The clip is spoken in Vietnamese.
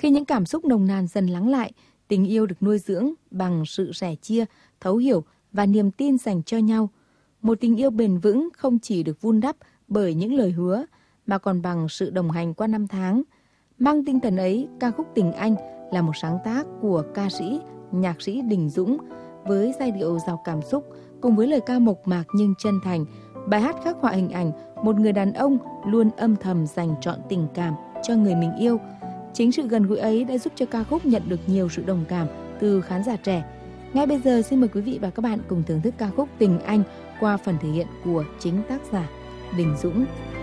Khi những cảm xúc nồng nàn dần lắng lại, tình yêu được nuôi dưỡng bằng sự sẻ chia, thấu hiểu và niềm tin dành cho nhau. Một tình yêu bền vững không chỉ được vun đắp bởi những lời hứa, mà còn bằng sự đồng hành qua năm tháng. Mang tinh thần ấy, ca khúc Tình Anh là một sáng tác của ca sĩ, nhạc sĩ Đình Dũng với giai điệu giàu cảm xúc cùng với lời ca mộc mạc nhưng chân thành. Bài hát khắc họa hình ảnh một người đàn ông luôn âm thầm dành trọn tình cảm cho người mình yêu. Chính sự gần gũi ấy đã giúp cho ca khúc nhận được nhiều sự đồng cảm từ khán giả trẻ. Ngay bây giờ xin mời quý vị và các bạn cùng thưởng thức ca khúc Tình Anh qua phần thể hiện của chính tác giả Đình Dũng.